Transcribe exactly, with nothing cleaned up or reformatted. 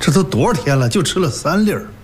这都多少天了，就吃了三粒儿。